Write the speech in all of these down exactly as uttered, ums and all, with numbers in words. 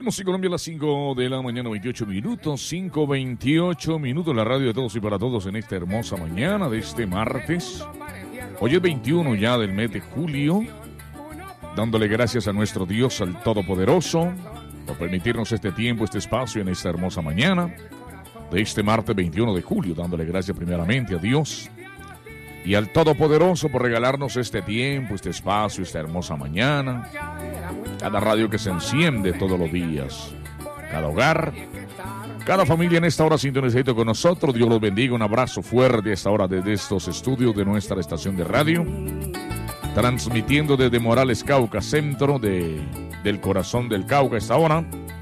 Tenemos en Colombia las cinco de la mañana, veintiocho minutos, cinco veintiocho minutos, la radio de todos y para todos en esta hermosa mañana de este martes. Hoy es veintiuno ya del mes de julio, dándole gracias a nuestro Dios, al Todopoderoso, por permitirnos este tiempo, este espacio en esta hermosa mañana de este martes veintiuno de julio, dándole gracias primeramente a Dios y al Todopoderoso por regalarnos este tiempo, este espacio, esta hermosa mañana. Cada radio que se enciende todos los días, cada hogar, cada familia en esta hora sintonizado con nosotros. Dios los bendiga, un abrazo fuerte a esta hora desde estos estudios de nuestra estación de radio, transmitiendo desde Morales, Cauca, centro de, del corazón del Cauca a esta hora.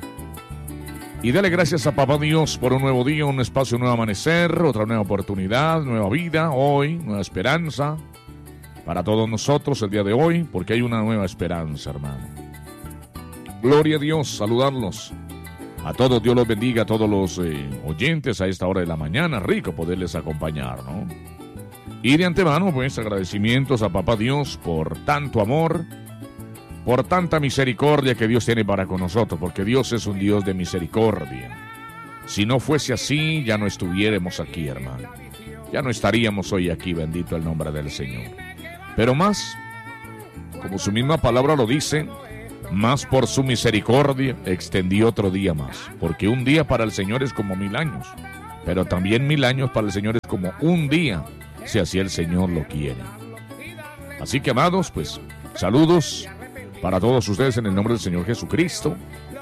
Y dale gracias a Papá Dios por un nuevo día, un espacio, un nuevo amanecer, otra nueva oportunidad, nueva vida, hoy, nueva esperanza para todos nosotros el día de hoy, porque hay una nueva esperanza, hermano. Gloria a Dios, saludarlos a todos, Dios los bendiga, a todos los eh, oyentes a esta hora de la mañana, rico poderles acompañar, ¿no? Y de antemano, pues, agradecimientos a Papá Dios por tanto amor, por tanta misericordia que Dios tiene para con nosotros, porque Dios es un Dios de misericordia. Si no fuese así, ya no estuviéramos aquí, hermano. Ya no estaríamos hoy aquí, bendito el nombre del Señor. Pero más, como su misma palabra lo dice, más por su misericordia extendió otro día más, porque un día para el Señor es como mil años, pero también mil años para el Señor es como un día, si así el Señor lo quiere. Así que, amados, pues, saludos para todos ustedes en el nombre del Señor Jesucristo,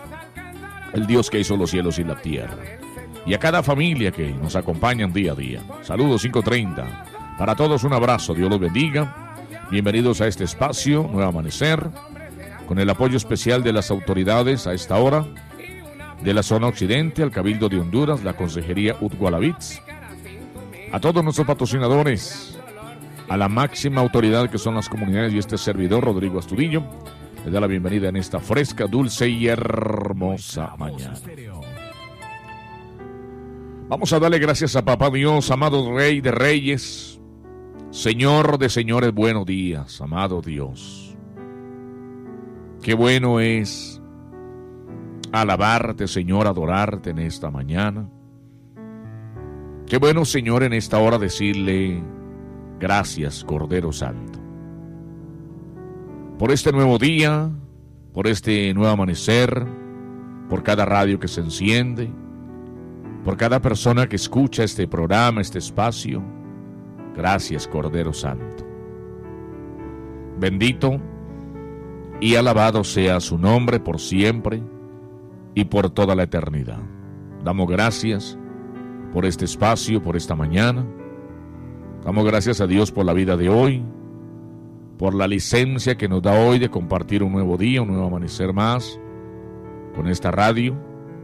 el Dios que hizo los cielos y la tierra, y a cada familia que nos acompañan día a día. Saludos cinco treinta, para todos un abrazo, Dios los bendiga, bienvenidos a este espacio, Nuevo Amanecer, con el apoyo especial de las autoridades a esta hora, de la zona occidente, al Cabildo de Honduras, la Consejería Utgualavits, a todos nuestros patrocinadores, a la máxima autoridad que son las comunidades y este servidor, Rodrigo Astudillo, les da la bienvenida en esta fresca, dulce y hermosa mañana. Vamos a darle gracias a Papá Dios, amado Rey de Reyes, Señor de Señores, buenos días, amado Dios. Qué bueno es alabarte, Señor, adorarte en esta mañana. Qué bueno, Señor, en esta hora decirle gracias, Cordero Santo, por este nuevo día, por este nuevo amanecer, por cada radio que se enciende, por cada persona que escucha este programa, este espacio. Gracias, Cordero Santo. Bendito y alabado sea su nombre por siempre y por toda la eternidad. Damos gracias por este espacio, por esta mañana. Damos gracias a Dios por la vida de hoy, por la licencia que nos da hoy de compartir un nuevo día, un nuevo amanecer más con esta radio.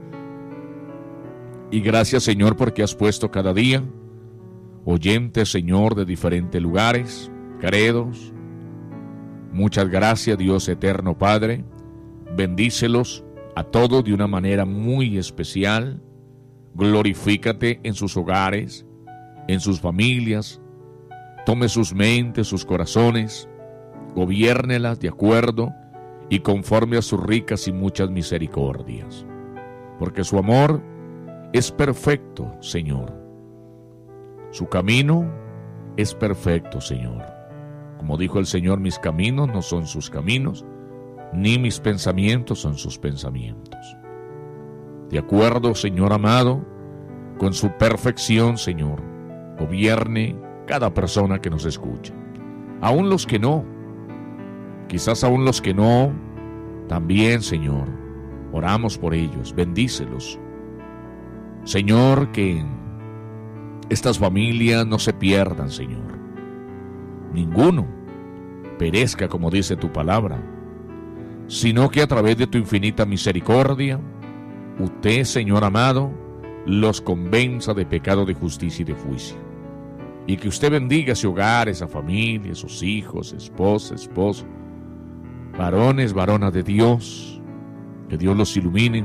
Y gracias, Señor, porque has puesto cada día oyentes, Señor, de diferentes lugares, credos. Muchas gracias, Dios eterno Padre. Bendícelos a todos de una manera muy especial. Glorifícate en sus hogares, en sus familias. Tome sus mentes, sus corazones. Gobiérnelas de acuerdo y conforme a sus ricas y muchas misericordias. Porque su amor es perfecto, Señor. Su camino es perfecto, Señor. Como dijo el Señor, mis caminos no son sus caminos, ni mis pensamientos son sus pensamientos. De acuerdo, Señor amado, con su perfección, Señor, gobierne cada persona que nos escucha. Aún los que no, quizás aún los que no, también, Señor, oramos por ellos, bendícelos. Señor, que estas familias no se pierdan, Señor. Ninguno perezca, como dice tu palabra, sino que a través de tu infinita misericordia, usted, Señor amado, los convenza de pecado, de justicia y de juicio. Y que usted bendiga ese hogar, esa familia, sus hijos, esposa, esposo, varones, varonas de Dios, que Dios los ilumine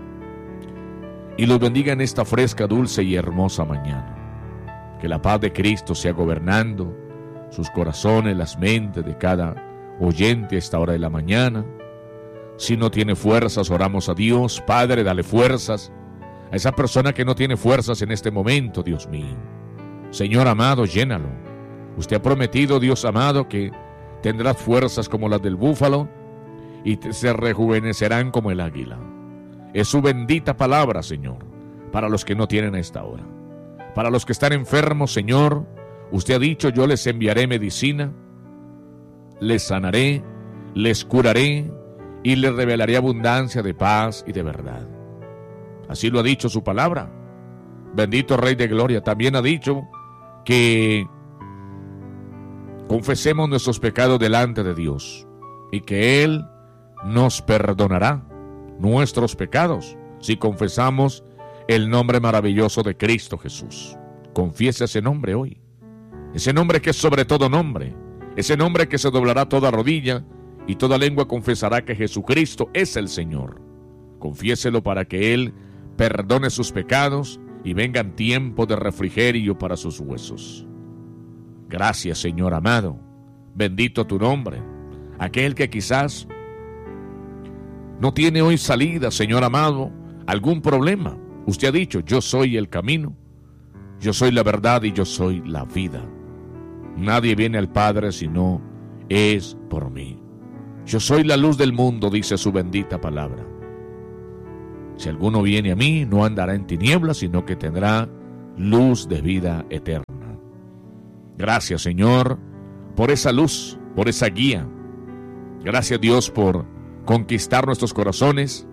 y los bendiga en esta fresca, dulce y hermosa mañana. Que la paz de Cristo sea gobernando sus corazones, las mentes de cada oyente a esta hora de la mañana. Si no tiene fuerzas, oramos a Dios. Padre, dale fuerzas a esa persona que no tiene fuerzas en este momento, Dios mío. Señor amado, llénalo. Usted ha prometido, Dios amado, que tendrás fuerzas como las del búfalo y se rejuvenecerán como el águila. Es su bendita palabra, Señor, para los que no tienen a esta hora. Para los que están enfermos, Señor, usted ha dicho, yo les enviaré medicina, les sanaré, les curaré y les revelaré abundancia de paz y de verdad. Así lo ha dicho su palabra. Bendito Rey de Gloria. También ha dicho que confesemos nuestros pecados delante de Dios y que Él nos perdonará nuestros pecados si confesamos el nombre maravilloso de Cristo Jesús. Confiesa ese nombre hoy, ese nombre que es sobre todo nombre, ese nombre que se doblará toda rodilla y toda lengua confesará que Jesucristo es el Señor. Confiéselo para que Él perdone sus pecados y vengan tiempos de refrigerio para sus huesos. Gracias, Señor amado. Bendito tu nombre. Aquel que quizás no tiene hoy salida, Señor amado, algún problema. Usted ha dicho, yo soy el camino, yo soy la verdad y yo soy la vida. Nadie viene al Padre si no es por mí. Yo soy la luz del mundo, dice su bendita palabra. Si alguno viene a mí, no andará en tinieblas, sino que tendrá luz de vida eterna. Gracias, Señor, por esa luz, por esa guía. Gracias, Dios, por conquistar nuestros corazones.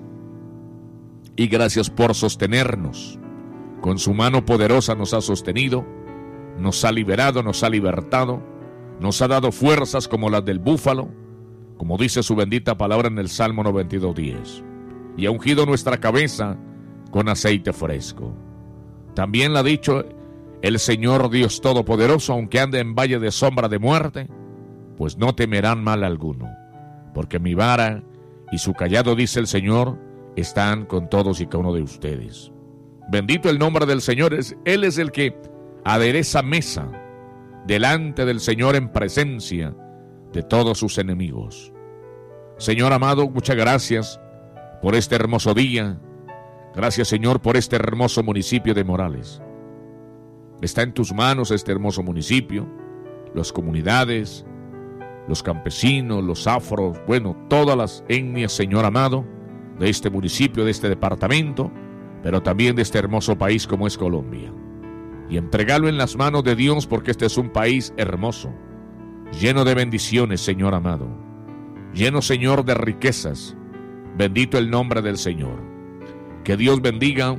Y gracias por sostenernos. Con su mano poderosa nos ha sostenido, nos ha liberado, nos ha libertado, nos ha dado fuerzas como las del búfalo, como dice su bendita palabra en el Salmo noventa y dos, diez. Y ha ungido nuestra cabeza con aceite fresco. También le ha dicho el Señor Dios Todopoderoso, aunque ande en valle de sombra de muerte, pues no temerán mal alguno, porque mi vara y su cayado, dice el Señor, están con todos y cada uno de ustedes. Bendito el nombre del Señor. Él es el que adereza mesa delante del Señor en presencia de todos sus enemigos. Señor amado, muchas gracias por este hermoso día. Gracias, Señor, por este hermoso municipio de Morales. Está en tus manos este hermoso municipio, las comunidades, los campesinos, los afros, bueno, todas las etnias, Señor amado, de este municipio, de este departamento, pero también de este hermoso país como es Colombia. Y entregarlo en las manos de Dios, porque este es un país hermoso, lleno de bendiciones, Señor amado, lleno, Señor, de riquezas. Bendito el nombre del Señor. Que Dios bendiga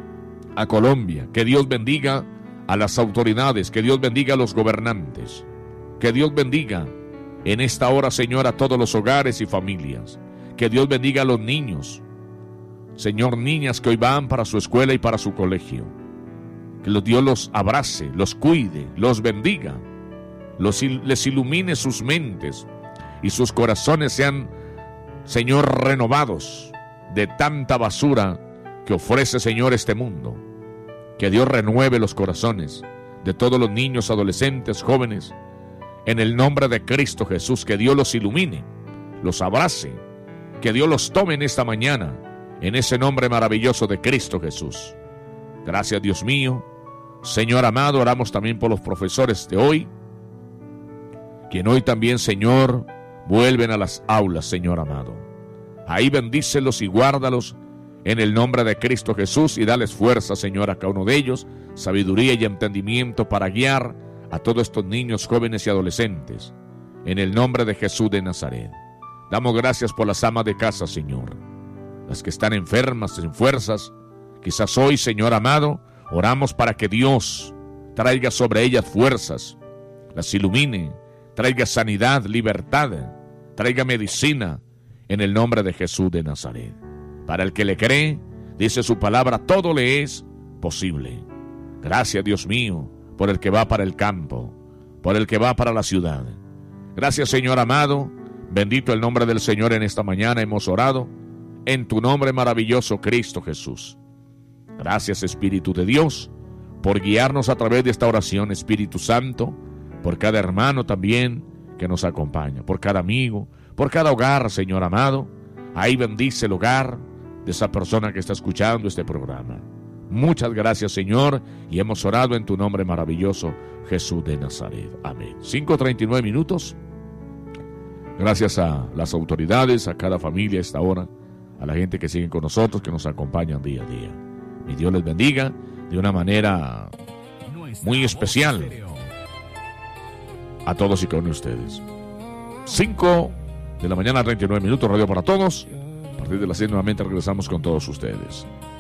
a Colombia, que Dios bendiga a las autoridades, que Dios bendiga a los gobernantes, que Dios bendiga en esta hora, Señor, a todos los hogares y familias, que Dios bendiga a los niños, Señor, niñas que hoy van para su escuela y para su colegio, que Dios los abrace, los cuide, los bendiga, los, les ilumine sus mentes y sus corazones sean, Señor, renovados de tanta basura que ofrece, Señor, este mundo. Que Dios renueve los corazones de todos los niños, adolescentes, jóvenes, en el nombre de Cristo Jesús. Que Dios los ilumine, los abrace, que Dios los tome en esta mañana, en ese nombre maravilloso de Cristo Jesús. Gracias, Dios mío. Señor amado, oramos también por los profesores de hoy, quien hoy también, Señor, vuelven a las aulas, Señor amado. Ahí bendícelos y guárdalos en el nombre de Cristo Jesús y dales fuerza, Señor, a cada uno de ellos, sabiduría y entendimiento para guiar a todos estos niños, jóvenes y adolescentes, en el nombre de Jesús de Nazaret. Damos gracias por las amas de casa, Señor, las que están enfermas, sin fuerzas. Quizás hoy, Señor amado, oramos para que Dios traiga sobre ellas fuerzas, las ilumine, traiga sanidad, libertad, traiga medicina, en el nombre de Jesús de Nazaret. Para el que le cree, dice su palabra, todo le es posible. Gracias, Dios mío, por el que va para el campo, por el que va para la ciudad. Gracias, Señor amado. Bendito el nombre del Señor. En esta mañana hemos orado en tu nombre maravilloso, Cristo Jesús. Gracias, Espíritu de Dios, por guiarnos a través de esta oración, Espíritu Santo, por cada hermano también que nos acompaña, por cada amigo, por cada hogar, Señor amado. Ahí bendice el hogar de esa persona que está escuchando este programa. Muchas gracias, Señor, y hemos orado en tu nombre maravilloso, Jesús de Nazaret. Amén. cinco treinta y nueve minutos. Gracias a las autoridades, a cada familia a esta hora, a la gente que sigue con nosotros, que nos acompañan día a día. Mi Dios les bendiga de una manera muy especial a todos y cada uno de ustedes. cinco de la mañana, treinta y nueve minutos, radio para todos. A partir de las seis nuevamente regresamos con todos ustedes.